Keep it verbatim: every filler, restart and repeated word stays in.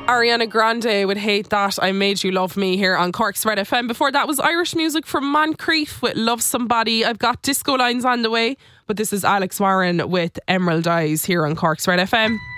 Ariana Grande would Hate That, I Made You Love Me here on Cork's Red F M. Before that was Irish music from Moncrief with Love Somebody. I've got disco lines on the way, but this is Alex Warren with Emerald Eyes here on Cork's Red F M.